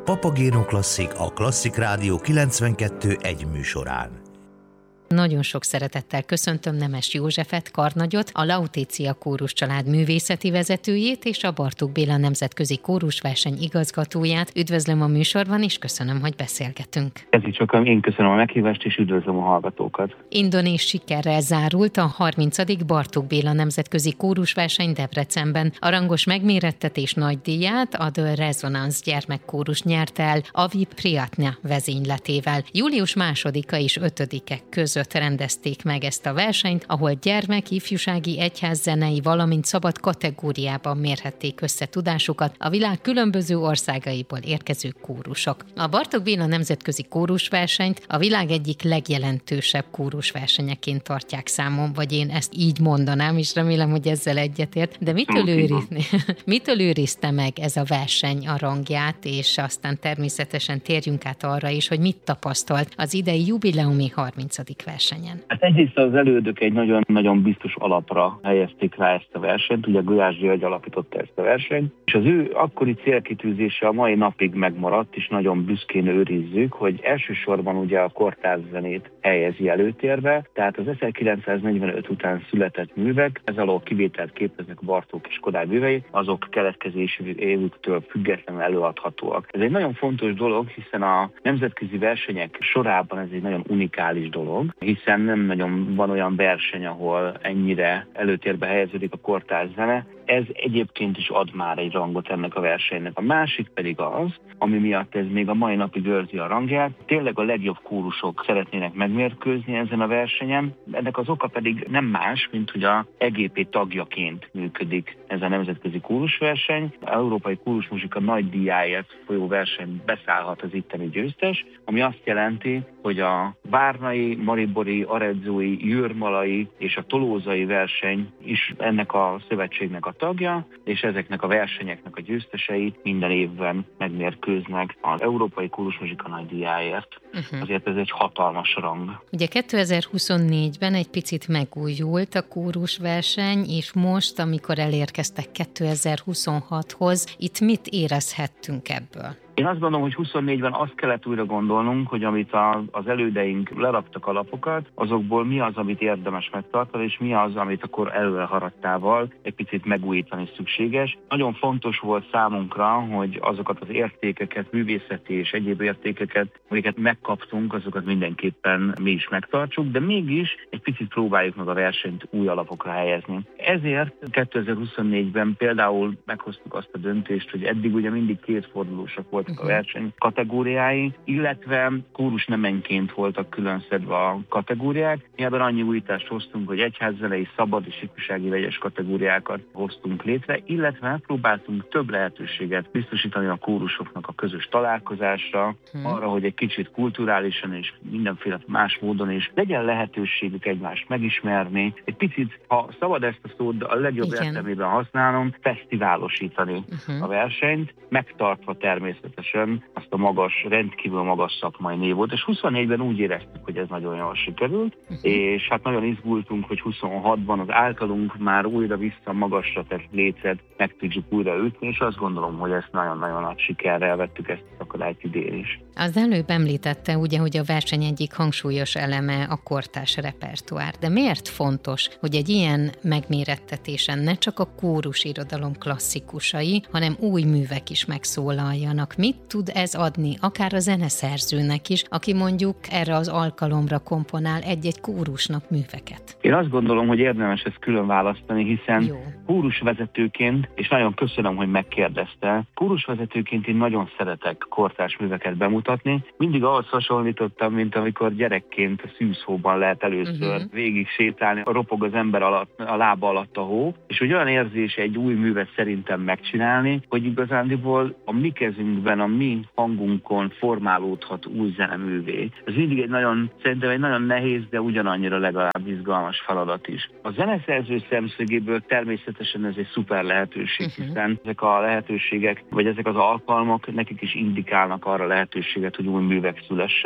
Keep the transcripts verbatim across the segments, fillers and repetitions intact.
Papagéno Klasszik, a Klasszik Rádió kilencvenkettő egy műsorán. Nagyon sok szeretettel köszöntöm Nemes Józsefet, karnagyot, a Lautécia Kórus család művészeti vezetőjét és a Bartók Béla Nemzetközi Kórusverseny igazgatóját. Üdvözlöm a műsorban, és köszönöm, hogy beszélgetünk. Ez így csak én köszönöm a meghívást, és üdvözlöm a hallgatókat. Indonéz sikerrel zárult a harmincadik Bartók Béla Nemzetközi Kórusverseny Debrecenben. A rangos megmérettetés nagy díját a The Resonance gyermekkórus nyerte el Avi Priyatna vezényletével. Július másodika és ötödike között rendezték meg ezt a versenyt, ahol gyermek, ifjúsági, egyházzenei, valamint szabad kategóriában mérhették össze tudásukat a világ különböző országaiból érkező kórusok. A Bartók Béla Nemzetközi Kórusversenyt a világ egyik legjelentősebb kórusversenyeként tartják számon, vagy én ezt így mondanám, és remélem, hogy ezzel egyetért. De mitől, őrizni? mitől őrizte meg ez a verseny a rangját, és aztán természetesen térjünk át arra is, hogy mit tapasztalt az idei jubileumi harmincadik versenyen? Hát egyrészt az elődök egy nagyon-nagyon biztos alapra helyezték rá ezt a versenyt, ugye Gulyás György alapította ezt a versenyt, és az ő akkori célkitűzése a mai napig megmaradt, és nagyon büszkén őrizzük, hogy elsősorban ugye a kortárszenét helyezi előtérbe, tehát az ezerkilencszáznegyvenöt után született művek, ez alól kivételt képeznek a Bartók és Kodály művei, azok keletkezési évüktől függetlenül előadhatóak. Ez egy nagyon fontos dolog, hiszen a nemzetközi versenyek sorában ez egy nagyon unikális dolog, hiszen nem nagyon van olyan verseny, ahol ennyire előtérbe helyeződik a kortárszene. Ez egyébként is ad már egy rangot ennek a versenynek. A másik pedig az, ami miatt ez még a mai napig őrzi a rangját. Tényleg a legjobb kórusok szeretnének megmérkőzni ezen a versenyen. Ennek az oka pedig nem más, mint hogy a E G P tagjaként működik ez a nemzetközi kórusverseny. Az Európai Kórusmuzsika nagy díjáért folyó verseny beszállhat az itteni győztes, ami azt jelenti, hogy a várnai, maribori, aredzói, jürmalai és a tolózai verseny is ennek a szövetségnek a tagja, és ezeknek a versenyeknek a győztesei minden évben megmérkőznek az Európai Kórusmuzsika nagy díjáért. Uh-huh. Azért ez egy hatalmas rang. Ugye kétezer-huszonnégyben egy picit megújult a kórusverseny, és most, amikor elérkeztek kétezer-huszonhathoz, itt mit érezhettünk ebből? Én azt gondolom, hogy huszonnégyben azt kellett újra gondolnunk, hogy amit a, az elődeink leraktak alapokat, azokból mi az, amit érdemes megtartani, és mi az, amit akkor előreharadtával egy picit megújítani szükséges. Nagyon fontos volt számunkra, hogy azokat az értékeket, művészeti és egyéb értékeket, amiket megkaptunk, azokat mindenképpen mi is megtartsuk, de mégis egy picit próbáljuk meg a versenyt új alapokra helyezni. Ezért kétezer-huszonnégyben például meghoztuk azt a döntést, hogy eddig ugye mindig kétfordulósak volt a verseny kategóriái, illetve kórusnemenként voltak külön szedve a kategóriák. Ebben annyi újítást hoztunk, hogy egyházzenei, szabad és ifjúsági vegyes kategóriákat hoztunk létre, illetve megpróbáltunk több lehetőséget biztosítani a kórusoknak a közös találkozásra, hmm. arra, hogy egy kicsit kulturálisan és mindenféle más módon is legyen lehetőségük egymást megismerni. Egy picit, ha szabad ezt a szót a legjobb értelmében használnom, fesztiválosítani uh-huh. a versenyt, megtartva természetesen azt a magas, rendkívül magas szakmai névot, és huszonnégyben úgy éreztük, hogy ez nagyon jól sikerült, uh-huh. és hát nagyon izgultunk, hogy huszonhatban az általunk már újra vissza magasra tett lécet meg tudjuk újra ütni, és azt gondolom, hogy ezt nagyon-nagyon nagy sikerrel vettük ezt a akadályt idén is. Az előbb említette ugye, hogy a verseny egyik hangsúlyos eleme a kortárs repertoár, de miért fontos, hogy egy ilyen megmérettetésen ne csak a kórusirodalom klasszikusai, hanem új művek is megszólaljanak? Mit tud ez adni akár a zeneszerzőnek is, aki mondjuk erre az alkalomra komponál egy-egy kórusnak műveket? Én azt gondolom, hogy érdemes ezt külön választani, hiszen Jó. kórusvezetőként, és nagyon köszönöm, hogy megkérdezte, kórusvezetőként én nagyon szeretek kortárs műveket bemutatni. Mindig ahhoz hasonlítottam, mint amikor gyerekként a szűzhóban lehet először uh-huh. végig sétálni, ropog az ember alatt, a lába alatt a hó, és hogy olyan érzés egy új művet szerintem megcsinálni, hogy igazándiból a mi kezünkben, a mi hangunkon formálódhat új zeneművé. Ez mindig egy nagyon, szerintem egy nagyon nehéz, de ugyanannyira legalább izgalmas feladat is. A zeneszerző szemszögéből természetesen ez egy szuper lehetőség, uh-huh. hiszen ezek a lehetőségek, vagy ezek az alkalmak nekik is indikálnak arra lehetőséget, hogy új művek szülessenek.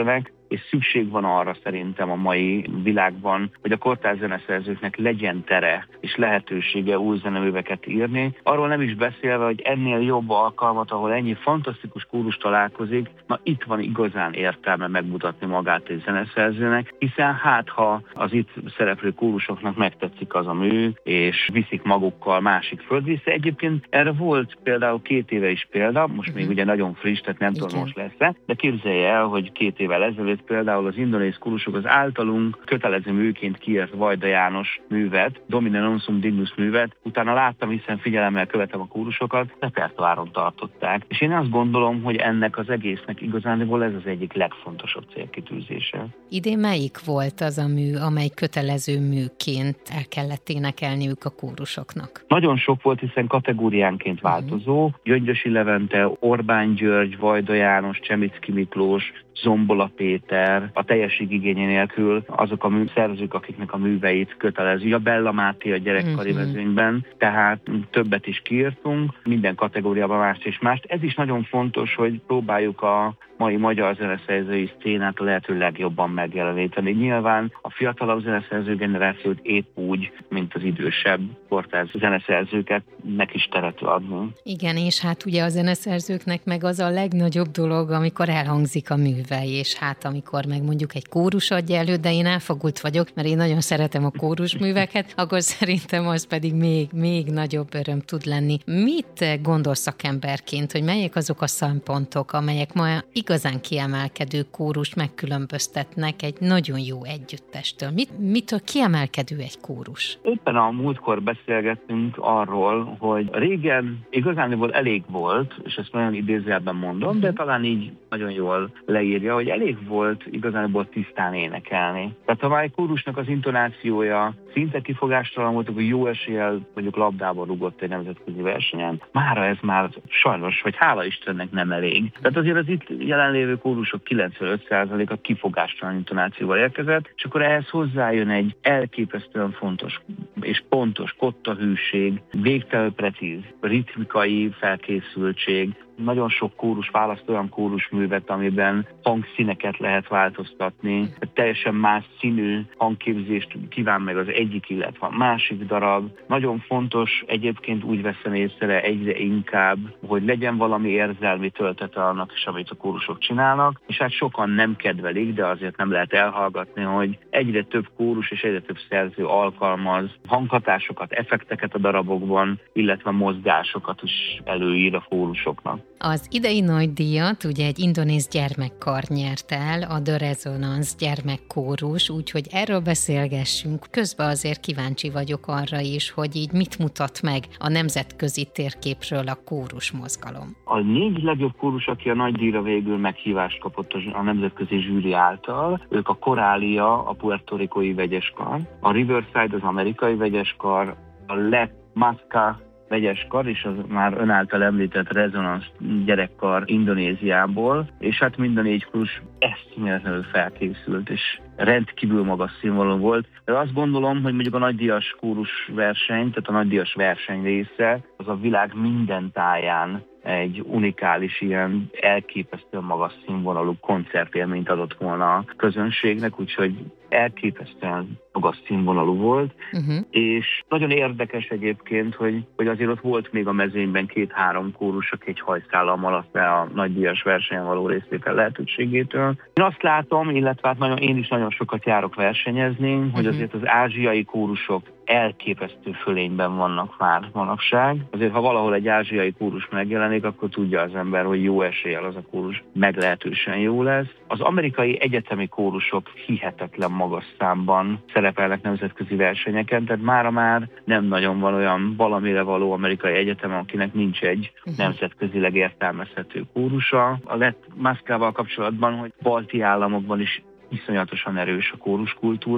és szükség van arra szerintem a mai világban, hogy a kortárs zeneszerzőknek legyen tere és lehetősége új zeneműveket írni. Arról nem is beszélve, hogy ennél jobb alkalmat, ahol ennyi fantasztikus kórus találkozik, na itt van igazán értelme megmutatni magát egy zeneszerzőnek, hiszen hát ha az itt szereplő kórusoknak megtetszik az a mű, és viszik magukkal másik földrészre. Egyébként erre volt például két éve is példa, most még ugye nagyon friss, tehát nem tudom most lesz-e, de képzelje el, hogy két évvel ezelőtt például az indonéz kórusok az általunk kötelező műként kiírt Vajda János művet, Domine non sum dignus művet, utána láttam, hiszen figyelemmel követem a kórusokat, repertoáron tartották. És én azt gondolom, hogy ennek az egésznek igazából ez az egyik legfontosabb célkitűzése. Idén melyik volt az a mű, amely kötelező műként el kellett énekelniük a kórusoknak? Nagyon sok volt, hiszen kategóriánként változó. Uh-huh. Gyöngyösi Levente, Orbán György, Vajda János, Csemicki Miklós, Zombola Péter, a teljesség igénye nélkül azok a szerzők, akiknek a műveit kötelező. A Bella Máté a gyerekkari uh-huh. mezőnyben, tehát többet is kiírtunk, minden kategóriában mást és mást. Ez is nagyon fontos, hogy próbáljuk a mai magyar zeneszerzői szcénát a lehető legjobban megjeleníteni. Nyilván a fiatalabb zeneszerző generációt épp úgy, mint az idősebb kortárs zeneszerzőket nek is teret adni. Igen, és hát ugye a zeneszerzőknek meg az a legnagyobb dolog, amikor elhangzik a műve, és hát amikor meg mondjuk egy kórus adja elő, de én elfogult vagyok, mert én nagyon szeretem a kórusműveket, akkor szerintem az pedig még, még nagyobb öröm tud lenni. Mit gondol szakemberként, hogy melyek azok a szempontok, amelyek ma igazán kiemelkedő kórust megkülönböztetnek egy nagyon jó együttestől? Mit, mitől kiemelkedő egy kórus? Éppen a múltkor beszélgettünk arról, hogy régen igazániból elég volt, és ezt nagyon idézőjelben mondom, uh-huh. de talán így nagyon jól leírja, hogy elég volt igazániból tisztán énekelni. Tehát ha már egy kórusnak az intonációja szinte kifogástalan volt, akkor jó eséllyel mondjuk labdába rúgott egy nemzetközi versenyen, mára ez már sajnos, vagy hála Istennek nem elég. Tehát azért az itt jelenlévő kórusok kilencvenöt százaléka kifogástalan intonációval érkezett, és akkor ehhez hozzájön egy elképesztően fontos és pontos kottahűség, végtelenül precíz ritmikai felkészültség. Nagyon sok kórus választ olyan kórusművet, amiben hangszíneket lehet változtatni, teljesen más színű hangképzést kíván meg az egyik, illetve a másik darab. Nagyon fontos, egyébként úgy veszem észre egyre inkább, hogy legyen valami érzelmi töltete annak is, amit a kórusok csinálnak, és hát sokan nem kedvelik, de azért nem lehet elhallgatni, hogy egyre több kórus és egyre több szerző alkalmaz hanghatásokat, effekteket a darabokban, illetve mozgásokat is előír a kórusoknak. Az idei nagy díjat ugye egy indonéz gyermekkar nyert el, a The Resonance gyermekkórus, úgyhogy erről beszélgessünk. Közben azért kíváncsi vagyok arra is, hogy így mit mutat meg a nemzetközi térképről a kórus mozgalom. A négy legjobb kórus, aki a nagy díjra végül meghívást kapott a nemzetközi zsűri által, ők a Coralia, a puertoricói vegyeskar, a Riverside, az amerikai vegyeskar, a Le Masca vegyeskar, és az már ön által említett Resonance gyerekkar Indonéziából, és hát mind a négy kórus eszméletlenül felkészült, és rendkívül magas színvonalú volt. De azt gondolom, hogy mondjuk a nagydíjas kórus verseny, tehát a nagydíjas verseny része, az a világ minden táján egy unikális, ilyen elképesztően magas színvonalú koncertélményt adott volna a közönségnek, úgyhogy elképesztően magas színvonalú volt, uh-huh. és nagyon érdekes egyébként, hogy, hogy azért ott volt még a mezőnyben két-három kórus, aki egy hajszállal maradt le a nagydíjas versenyen való részvétel lehetőségétől. Én azt látom, illetve hát nagyon, én is nagyon sokat járok versenyezni, uh-huh. hogy azért az ázsiai kórusok elképesztő fölényben vannak már manapság. Azért, ha valahol egy ázsiai kórus megjelenik, akkor tudja az ember, hogy jó eséllyel az a kórus meglehetősen jó lesz. Az amerikai egyetemi kórusok hihetetlen magas számban szerepelnek nemzetközi versenyeken, tehát mára már nem nagyon van olyan valamire való amerikai egyetem, akinek nincs egy nemzetközileg értelmezhető kórusa. A lett Mascával kapcsolatban, hogy balti államokban is iszonyatosan erős a kóruskultúra.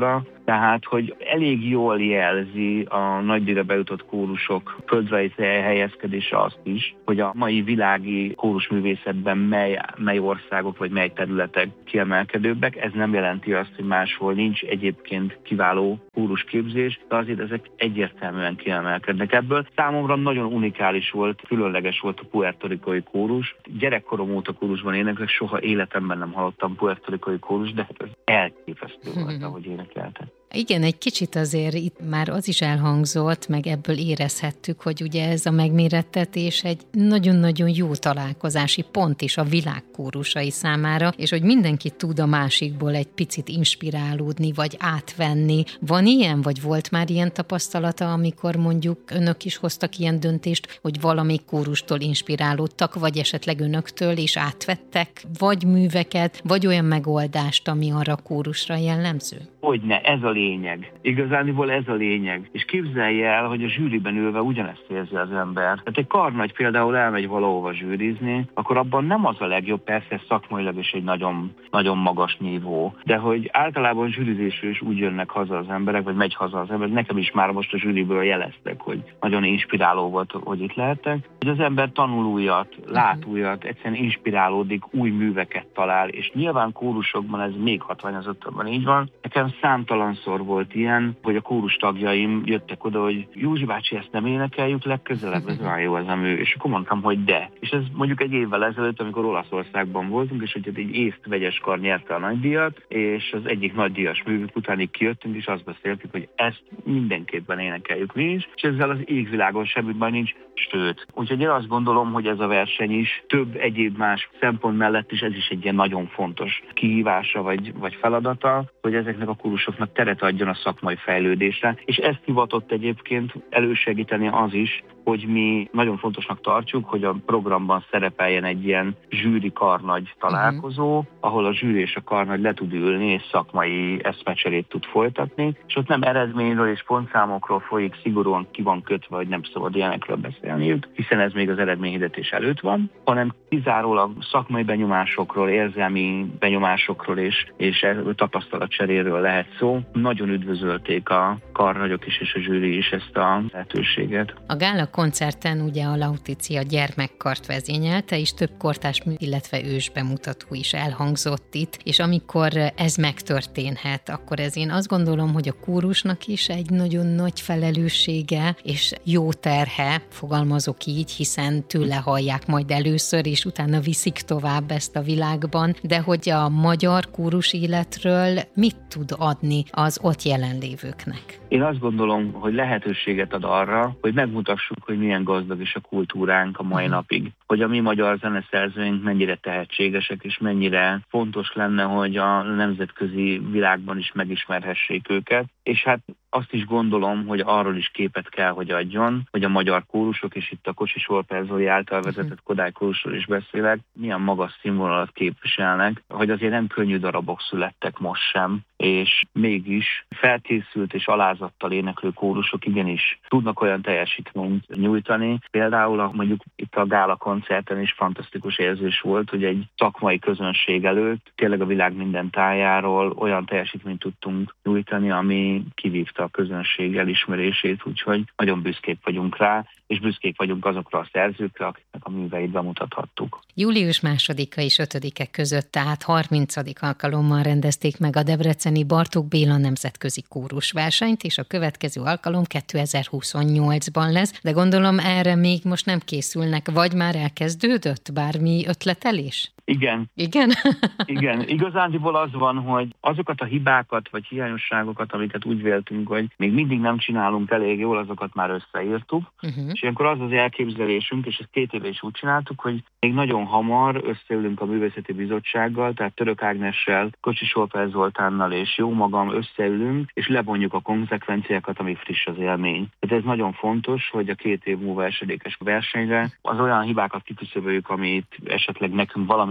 Tehát, hogy elég jól jelzi a nagydíjra bejutott kórusok földrajzi helyezkedése azt is, hogy a mai világi kórusművészetben mely, mely országok vagy mely területek kiemelkedőbbek. Ez nem jelenti azt, hogy máshol nincs egyébként kiváló kórusképzés, de azért ezek egyértelműen kiemelkednek ebből. Számomra nagyon unikális volt, különleges volt a puertoricói kórus. Gyerekkorom óta kórusban éneklek, soha életemben nem hallottam puertoricói kórus, de hát ez elképesztő volt, ahogy énekeltek. Igen, egy kicsit azért itt már az is elhangzott, meg ebből érezhettük, hogy ugye ez a megmérettetés egy nagyon-nagyon jó találkozási pont is a világ kórusai számára, és hogy mindenki tud a másikból egy picit inspirálódni, vagy átvenni. Van ilyen, vagy volt már ilyen tapasztalata, amikor mondjuk önök is hoztak ilyen döntést, hogy valamelyik kórustól inspirálódtak, vagy esetleg önöktől is átvettek, vagy műveket, vagy olyan megoldást, ami arra a kórusra jellemző? Hogyne, ez a lényeg. Igazániból ez a lényeg. És képzelje el, hogy a zsűriben ülve ugyanezt érzi az ember. Tehát egy karnagy például elmegy valahova zsűrizni, akkor abban nem az a legjobb, persze szakmailag is egy nagyon, nagyon magas nívó, de hogy általában zsűrizésről is úgy jönnek haza az emberek, vagy megy haza az ember. Nekem is már most a zsűriből jeleztek, hogy nagyon inspiráló volt, hogy itt lehettek. Hogy az ember tanul újat, lát újat, egyszerűen inspirálódik, új műveket talál, és nyilván kórusokban ez még hatványozottabban így van. Nekem számtalanszor volt ilyen, hogy a kórus tagjaim jöttek oda, hogy Józsi bácsi, ezt nem énekeljük legközelebb, ez olyan jó ez a mű. És akkor mondtam, hogy de. És ez mondjuk egy évvel ezelőtt, amikor Olaszországban voltunk, és hogy egy észt vegyes kar nyerte a nagydíjat, és az egyik nagydíjas művük után így kijöttünk, és azt beszéltük, hogy ezt mindenképpen énekeljük mi is, és ezzel az égvilágon semmi baj nincs, sőt. Úgyhogy én azt gondolom, hogy ez a verseny is több egyéb más szempont mellett is ez is egy ilyen nagyon fontos kihívása vagy, vagy feladata, hogy ezeknek a kórusoknak teret adjon a szakmai fejlődésre, és ezt hivatott egyébként elősegíteni az is, hogy mi nagyon fontosnak tartjuk, hogy a programban szerepeljen egy ilyen zsűri karnagy találkozó, uh-huh. ahol a zsűri és a karnagy le tud ülni, és szakmai eszmecserét tud folytatni, és ott nem eredményről és pontszámokról folyik, szigorúan ki van kötve, hogy nem szabad ilyenekről beszélniük, hiszen ez még az eredményhirdetés előtt van, hanem kizárólag szakmai benyomásokról, érzelmi benyomásokról és, és tapasztalatcseréről lehet szó. Nagyon üdvözölték a karnagyok is és a zsűri is ezt a lehetőséget. A gála koncerten ugye a Lauticia gyermekkart vezényelte, és több kortárs mű, illetve ős bemutató is elhangzott itt, és amikor ez megtörténhet, akkor ez én azt gondolom, hogy a kórusnak is egy nagyon nagy felelőssége, és jó terhe, fogalmazok így, hiszen tőle hallják majd először, és utána viszik tovább ezt a világban, de hogy a magyar kórus életről mit tud adni az ott jelenlévőknek? Én azt gondolom, hogy lehetőséget ad arra, hogy megmutassuk, hogy milyen gazdag is a kultúránk a mai napig. Hogy a mi magyar zeneszerzőink mennyire tehetségesek, és mennyire fontos lenne, hogy a nemzetközi világban is megismerhessék őket. És hát azt is gondolom, hogy arról is képet kell, hogy adjon, hogy a magyar kórusok, és itt a Kocsis Orper Zoli által vezetett Kodály kórusról is beszélek, milyen magas színvonalat képviselnek, hogy azért nem könnyű darabok születtek most sem, és mégis felkészült és alázattal éneklő kórusok igenis tudnak olyan teljesítményt nyújtani. Például a, mondjuk itt a gála koncerten is fantasztikus érzés volt, hogy egy szakmai közönség előtt tényleg a világ minden tájáról olyan teljesítményt tudtunk nyújtani, ami kivívta a közönség elismerését, úgyhogy nagyon büszkék vagyunk rá, és büszkék vagyunk azokra a szerzőkre, akiknek a műveit bemutathattuk. Július másodika és ötödike között, tehát harmincadik alkalommal rendezték meg a debreceni Bartók Béla nemzetközi kórusversenyt, és a következő alkalom kétezer-huszonnyolcban lesz, de gondolom erre még most nem készülnek, vagy már elkezdődött bármi ötletelés? Igen. Igen? Igen. Igazándiból az van, hogy azokat a hibákat vagy hiányosságokat, amiket úgy véltünk, hogy még mindig nem csinálunk elég jól, azokat már összeírtuk. Uh-huh. És ilyenkor az az elképzelésünk, és ezt két éve is úgy csináltuk, hogy még nagyon hamar összeülünk a Művészeti Bizottsággal, tehát Török Ágnessel, Kocsis Orper Zoltánnal és jó magam összeülünk, és levonjuk a konzekvenciákat, ami friss az élmény. Tehát ez nagyon fontos, hogy a két év múlva esedékes versenyre az olyan hibákat kiküszöböljük, amit esetleg nekünk valami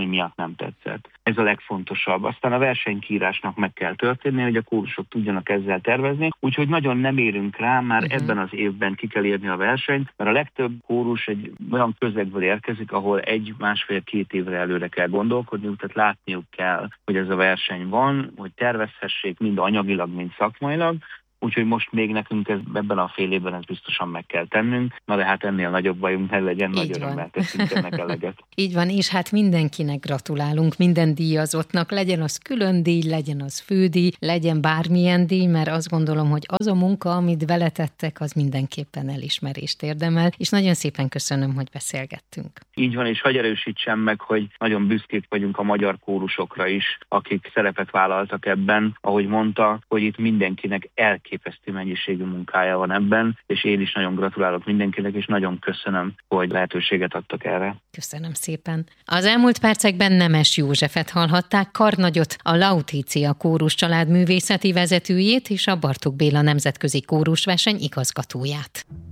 miatt nem tetszett. Ez a legfontosabb. Aztán a versenykiírásnak meg kell történni, hogy a kórusok tudjanak ezzel tervezni, úgyhogy nagyon nem érünk rá, már uh-huh. ebben az évben ki kell írni a versenyt, mert a legtöbb kórus egy olyan közegből érkezik, ahol egy, másfél-két évre előre kell gondolkodniuk, tehát látniuk kell, hogy ez a verseny van, hogy tervezhessék mind anyagilag, mind szakmailag. Úgyhogy most még nekünk ez, ebben a fél évben ezt biztosan meg kell tennünk, na de hát ennél nagyobb bajunk ne legyen, nagy örömmel teszünk ennek eleget. Így van, és hát mindenkinek gratulálunk, minden díjazottnak, legyen az külön díj, legyen az fődíj, legyen bármilyen díj, mert azt gondolom, hogy az a munka, amit vele tettek, az mindenképpen elismerést érdemel, és nagyon szépen köszönöm, hogy beszélgettünk. Így van, és hadd erősítsem meg, hogy nagyon büszkék vagyunk a magyar kórusokra is, akik szerepet vállaltak ebben, ahogy mondta, hogy itt mindenkinek el képesztő mennyiségű munkája van ebben, és én is nagyon gratulálok mindenkinek, és nagyon köszönöm, hogy lehetőséget adtak erre. Köszönöm szépen. Az elmúlt percekben Nemes Józsefet hallhatták, karnagyot, a Lauticia Kórus család művészeti vezetőjét és a Bartók Béla Nemzetközi Kórusverseny igazgatóját.